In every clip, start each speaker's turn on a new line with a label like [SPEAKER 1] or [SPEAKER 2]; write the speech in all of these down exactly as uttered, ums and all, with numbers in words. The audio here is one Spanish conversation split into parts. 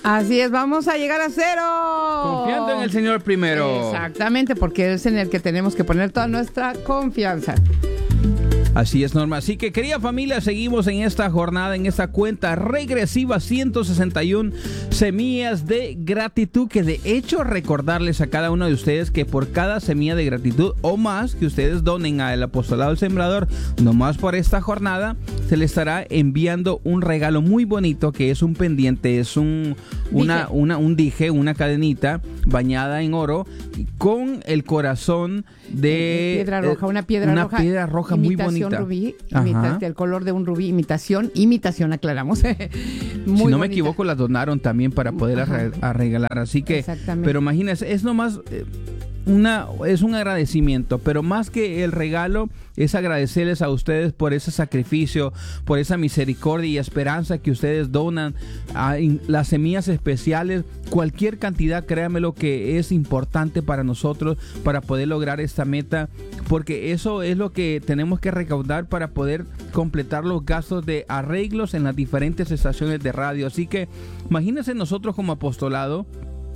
[SPEAKER 1] Así es, vamos a llegar a cero.
[SPEAKER 2] Confiando en el Señor primero.
[SPEAKER 1] Exactamente, porque es en el que tenemos que poner toda nuestra confianza.
[SPEAKER 2] Así es, Norma. Así que, querida familia, seguimos en esta jornada, en esta cuenta regresiva, ciento sesenta y una semillas de gratitud, que de hecho recordarles a cada uno de ustedes que por cada semilla de gratitud o más que ustedes donen al Apostolado del Sembrador, nomás por esta jornada, se les estará enviando un regalo muy bonito, que es un pendiente, es un, una, una, un dije, una cadenita bañada en oro con el corazón de...
[SPEAKER 1] Piedra roja, una piedra
[SPEAKER 2] una
[SPEAKER 1] roja.
[SPEAKER 2] piedra roja muy bonita.
[SPEAKER 1] Rubí, imitaste el color de un rubí, imitación, imitación, aclaramos. Muy
[SPEAKER 2] si no
[SPEAKER 1] bonita.
[SPEAKER 2] me equivoco, la donaron también para poder arre- a regalar, así que, pero imagínense, es nomás eh, una, es un agradecimiento, pero más que el regalo, es agradecerles a ustedes por ese sacrificio, por esa misericordia y esperanza que ustedes donan a in, las semillas especiales, cualquier cantidad, créanme lo que es importante para nosotros, para poder lograr esta meta, porque eso es lo que tenemos que recaudar para poder completar los gastos de arreglos en las diferentes estaciones de radio. Así que imagínense, nosotros como apostolado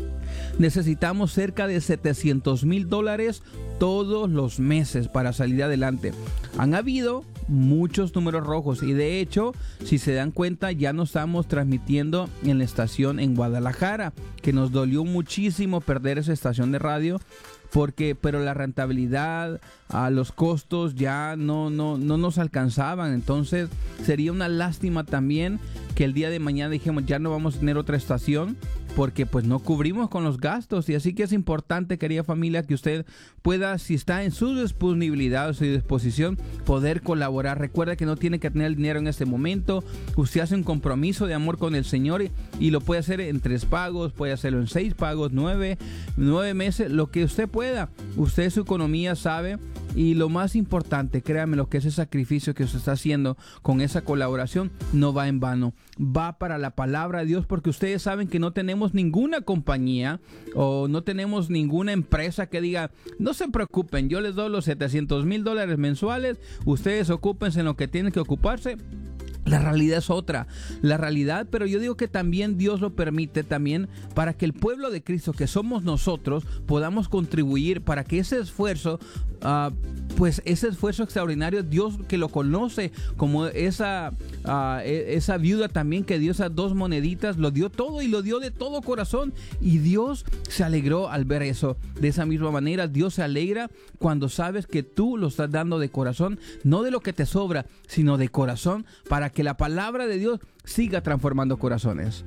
[SPEAKER 2] necesitamos cerca de setecientos mil dólares todos los meses para salir adelante. Han habido muchos números rojos y de hecho, si se dan cuenta, ya no estamos transmitiendo en la estación en Guadalajara, que nos dolió muchísimo perder esa estación de radio, porque pero la rentabilidad, a los costos ya no, no, no nos alcanzaban. Entonces sería una lástima también que el día de mañana dijimos ya no vamos a tener otra estación, porque pues no cubrimos con los gastos. Y así que es importante, querida familia, que usted pueda, si está en su disponibilidad o su disposición, poder colaborar. Recuerda que no tiene que tener el dinero en este momento. Usted hace un compromiso de amor con el Señor y, y lo puede hacer en tres pagos, puede hacerlo en seis pagos, nueve, nueve meses, lo que usted pueda. Usted su economía sabe, y lo más importante, créame, lo que ese sacrificio que usted está haciendo con esa colaboración no va en vano, va para la palabra de Dios, porque ustedes saben que no tenemos ninguna compañía o no tenemos ninguna empresa que diga, no se preocupen, yo les doy los setecientos mil dólares mensuales, ustedes ocúpense en lo que tienen que ocuparse. La realidad es otra, la realidad, pero yo digo que también Dios lo permite también para que el pueblo de Cristo, que somos nosotros, podamos contribuir para que ese esfuerzo, uh, pues ese esfuerzo extraordinario, Dios que lo conoce como esa, uh, esa viuda también que dio esas dos moneditas, lo dio todo y lo dio de todo corazón, y Dios se alegró al ver eso. De esa misma manera, Dios se alegra cuando sabes que tú lo estás dando de corazón, no de lo que te sobra, sino de corazón, para que que la palabra de Dios siga transformando corazones.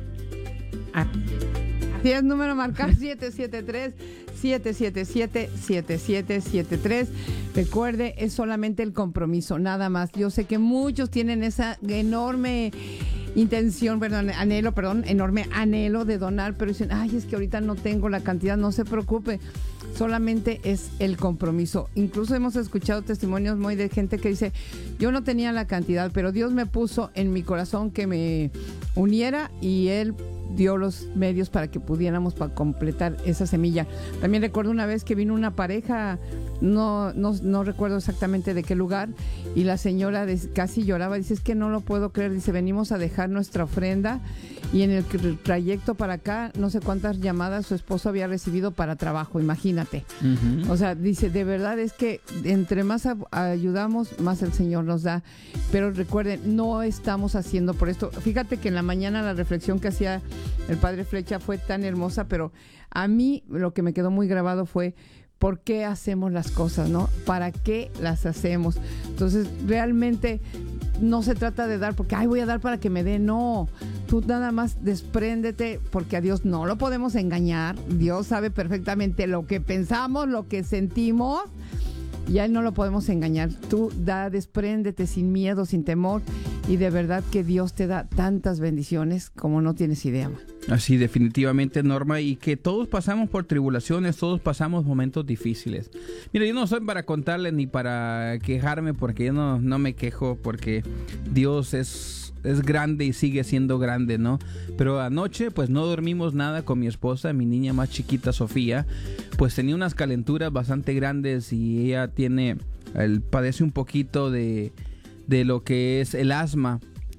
[SPEAKER 1] Así es, número marcar siete siete tres, siete siete siete, siete siete siete tres. Recuerde, es solamente el compromiso, nada más. Yo sé que muchos tienen esa enorme intención, perdón, anhelo, perdón, enorme anhelo de donar, pero dicen, ay, es que ahorita no tengo la cantidad. No se preocupe, solamente es el compromiso. Incluso hemos escuchado testimonios muy de gente que dice, yo no tenía la cantidad, pero Dios me puso en mi corazón que me uniera y Él dio los medios para que pudiéramos para completar esa semilla. También recuerdo una vez que vino una pareja, no, no, no recuerdo exactamente de qué lugar, y la señora des, casi lloraba, dice, es que no lo puedo creer, dice, venimos a dejar nuestra ofrenda y en el trayecto para acá, no sé cuántas llamadas su esposo había recibido para trabajo, imagínate. Uh-huh. O sea, dice, de verdad es que entre más a, ayudamos, más el Señor nos da. Pero recuerden, no estamos haciendo por esto. Fíjate que en la mañana la reflexión que hacía el padre Flecha fue tan hermosa, pero a mí lo que me quedó muy grabado fue ¿por qué hacemos las cosas, no? ¿Para qué las hacemos? Entonces, realmente no se trata de dar porque, ay, voy a dar para que me dé. No, tú nada más despréndete, porque a Dios no lo podemos engañar. Dios sabe perfectamente lo que pensamos, lo que sentimos, y a Él no lo podemos engañar. Tú da, despréndete sin miedo, sin temor, y de verdad que Dios te da tantas bendiciones como no tienes idea.
[SPEAKER 2] Así, definitivamente, Norma, y que todos pasamos por tribulaciones, todos pasamos momentos difíciles. Mira, yo no soy para contarles ni para quejarme, porque yo no, no me quejo, porque Dios es, es grande y sigue siendo grande, ¿no? Pero anoche, pues no dormimos nada con mi esposa, mi niña más chiquita, Sofía, pues tenía unas calenturas bastante grandes y ella tiene, él padece un poquito de, de lo que es el asma.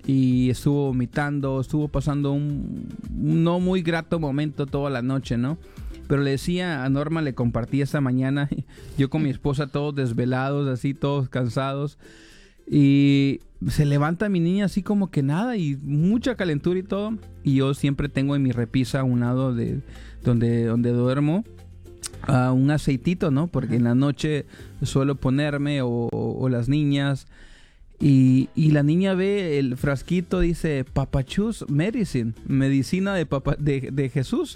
[SPEAKER 2] y estuvo vomitando, estuvo pasando un, un no muy grato momento toda la noche, ¿no? Pero le decía a Norma, le compartí esta mañana, yo con mi esposa todos desvelados, así todos cansados, y se levanta mi niña así como que nada, y mucha calentura y todo, y yo siempre tengo en mi repisa a un lado de donde, donde duermo, uh, un aceitito, ¿no? Porque en la noche suelo ponerme, o, o las niñas, y, y la niña ve el frasquito, dice, Papachus Medicine, medicina de, papa, de, de Jesús.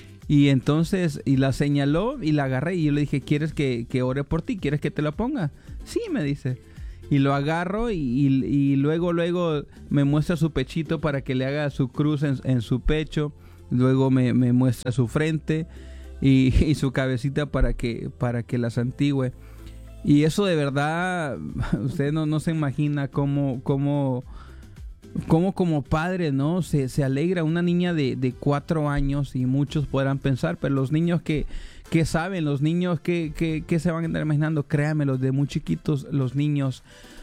[SPEAKER 2] Y entonces, y la señaló y la agarré y yo le dije, ¿quieres que, que ore por ti? ¿Quieres que te lo ponga? Sí, me dice. Y lo agarro y, y, y luego, luego me muestra su pechito para que le haga su cruz en, en su pecho. Luego me, me muestra su frente y, y su cabecita para que, para que la santigüe. Y eso de verdad, usted no, no se imagina cómo... cómo Como como padre, ¿no? Se, se alegra una niña de, de cuatro años y muchos podrán pensar, pero los niños que, que saben, los niños que, que, que se van a estar imaginando, créanme, los de muy chiquitos, los niños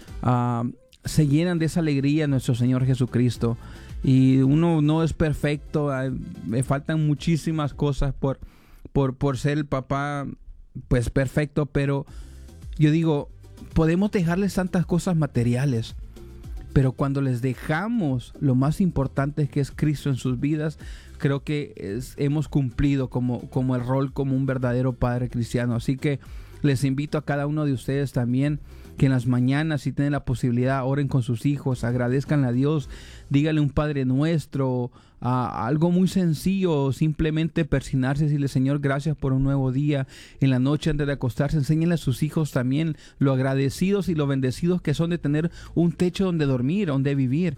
[SPEAKER 2] uh, se llenan de esa alegría en nuestro Señor Jesucristo. Y uno no es perfecto, uh, me faltan muchísimas cosas por, por, por ser el papá, pues perfecto, pero yo digo, podemos dejarles tantas cosas materiales. Pero cuando les dejamos lo más importante que es Cristo en sus vidas, creo que es, hemos cumplido como, como el rol como un verdadero padre cristiano. Así que les invito a cada uno de ustedes también que en las mañanas, si tienen la posibilidad, oren con sus hijos, agradezcanle a Dios, díganle un Padre Nuestro, a algo muy sencillo, simplemente persignarse y decirle, Señor, gracias por un nuevo día. En la noche antes de acostarse, enséñenle a sus hijos también lo agradecidos y lo bendecidos que son de tener un techo donde dormir, donde vivir.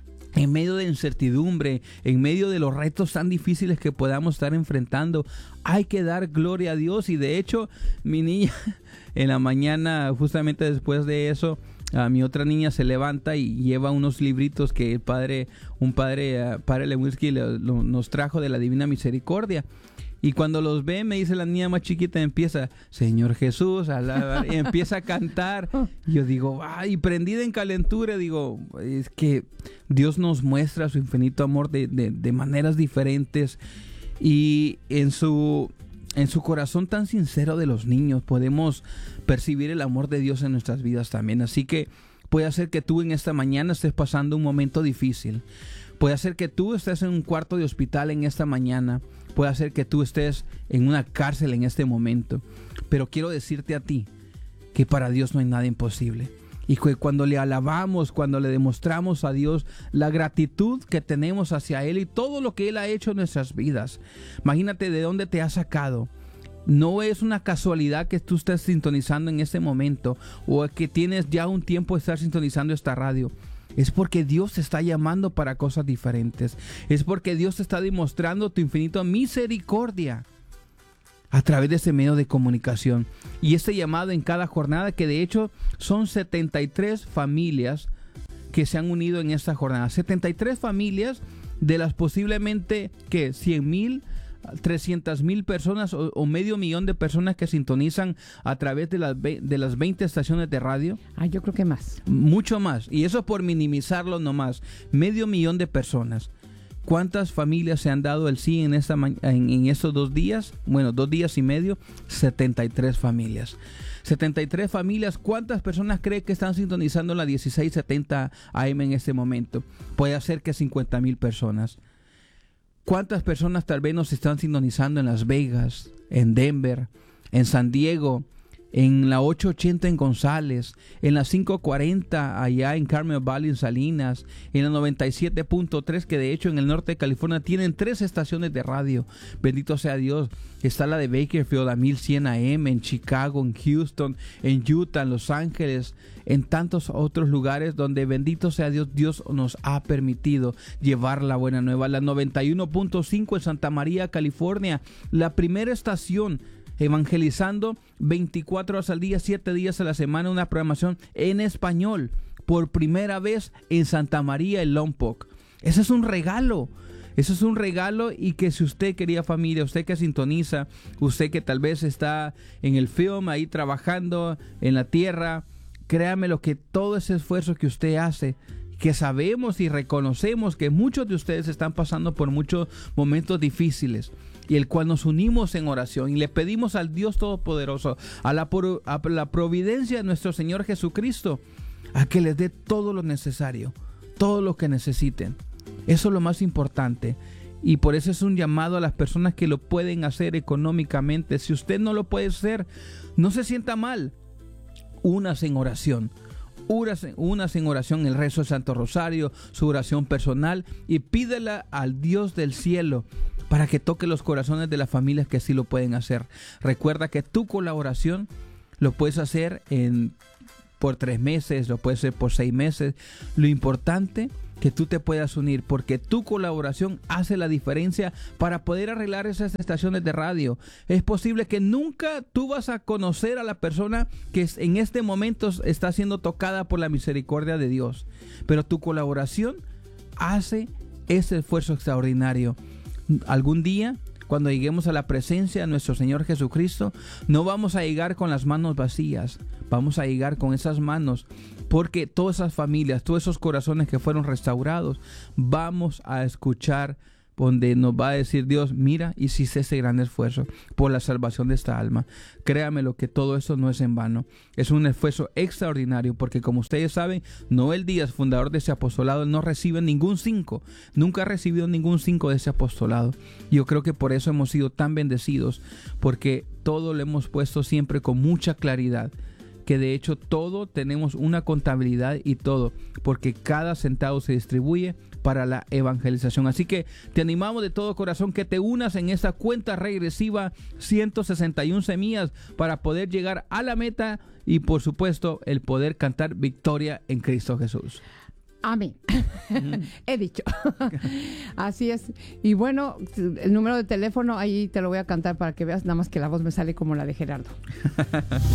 [SPEAKER 2] En medio de incertidumbre, en medio de los retos tan difíciles que podamos estar enfrentando, hay que dar gloria a Dios. Y de hecho, mi niña, en la mañana, justamente después de eso, Uh, mi otra niña se levanta y lleva unos libritos que el padre, un padre, uh, padre Lewinsky le, lo, nos trajo de la Divina Misericordia. Y cuando los ve, me dice la niña más chiquita, empieza, Señor Jesús, alaba, y empieza a cantar. Y yo digo, ay, prendida en calentura, digo, es que Dios nos muestra su infinito amor de, de, de maneras diferentes. Y en su... En su corazón tan sincero de los niños podemos percibir el amor de Dios en nuestras vidas también. Así que puede ser que tú en esta mañana estés pasando un momento difícil. Puede ser que tú estés en un cuarto de hospital en esta mañana. Puede ser que tú estés en una cárcel en este momento. Pero quiero decirte a ti que para Dios no hay nada imposible. Y que cuando le alabamos, cuando le demostramos a Dios la gratitud que tenemos hacia Él y todo lo que Él ha hecho en nuestras vidas. Imagínate de dónde te ha sacado. No es una casualidad que tú estés sintonizando en este momento o que tienes ya un tiempo de estar sintonizando esta radio. Es porque Dios te está llamando para cosas diferentes. Es porque Dios te está demostrando tu infinita misericordia a través de ese medio de comunicación. Y este llamado en cada jornada, que de hecho son setenta y tres familias que se han unido en esta jornada. setenta y tres familias de las posiblemente que cien mil, trescientas mil personas o, o medio millón de personas que sintonizan a través de las, de las veinte estaciones de radio.
[SPEAKER 1] Ah, yo creo que más.
[SPEAKER 2] Mucho más. Y eso por minimizarlo nomás. Medio millón de personas. ¿Cuántas familias se han dado el sí en, esta, en, en estos dos días? Bueno, dos días y medio, setenta y tres familias. setenta y tres familias. ¿Cuántas personas cree que están sintonizando la dieciséis setenta A M en este momento? Puede ser que cincuenta mil personas. ¿Cuántas personas tal vez nos están sintonizando en Las Vegas, en Denver, en San Diego, en la ocho ochenta en González, en la cinco cuarenta allá en Carmel Valley en Salinas, en la noventa y siete punto tres, que de hecho en el norte de California tienen tres estaciones de radio? Bendito sea Dios. Está la de Bakersfield a mil cien A M, en Chicago, en Houston, en Utah, en Los Ángeles, en tantos otros lugares donde, bendito sea Dios, Dios nos ha permitido llevar la buena nueva. La noventa y uno punto cinco en Santa María, California, la primera estación evangelizando veinticuatro horas al día, siete días a la semana, una programación en español, por primera vez en Santa María, en Lompoc. Eso es un regalo. Eso es un regalo, y que si usted, querida familia, usted que sintoniza, usted que tal vez está en el film ahí trabajando en la tierra, créame lo que todo ese esfuerzo que usted hace, que sabemos y reconocemos que muchos de ustedes están pasando por muchos momentos difíciles, y el cual nos unimos en oración y le pedimos al Dios Todopoderoso, a la, a la providencia de nuestro Señor Jesucristo, a que les dé todo lo necesario, todo lo que necesiten. Eso es lo más importante. Y por eso es un llamado a las personas que lo pueden hacer económicamente. Si usted no lo puede hacer, no se sienta mal. Únase en oración. Únase en oración, el rezo del Santo Rosario, su oración personal, y pídela al Dios del cielo para que toque los corazones de las familias que así lo pueden hacer. Recuerda que tu colaboración lo puedes hacer en, por tres meses, lo puedes hacer por seis meses. Lo importante que tú te puedas unir, porque tu colaboración hace la diferencia para poder arreglar esas estaciones de radio. Es posible que nunca tú vas a conocer a la persona que en este momento está siendo tocada por la misericordia de Dios, pero tu colaboración hace ese esfuerzo extraordinario. Algún día, cuando lleguemos a la presencia de nuestro Señor Jesucristo, no vamos a llegar con las manos vacías, vamos a llegar con esas manos, porque todas esas familias, todos esos corazones que fueron restaurados, vamos a escuchar donde nos va a decir Dios: mira, hiciste ese gran esfuerzo por la salvación de esta alma. Créamelo que todo eso no es en vano, es un esfuerzo extraordinario, porque como ustedes saben, Noel Díaz, fundador de ese apostolado, no recibe ningún cinco, nunca ha recibido ningún cinco de ese apostolado. Yo creo que por eso hemos sido tan bendecidos, porque todo lo hemos puesto siempre con mucha claridad, que de hecho todo tenemos una contabilidad y todo, porque cada centavo se distribuye para la evangelización. Así que te animamos de todo corazón que te unas en esta cuenta regresiva, ciento sesenta y una semillas, para poder llegar a la meta y por supuesto el poder cantar victoria en Cristo Jesús.
[SPEAKER 1] Amén. Mm. He dicho. Así es. Y bueno, el número de teléfono ahí te lo voy a cantar para que veas, nada más que la voz me sale como la de Gerardo.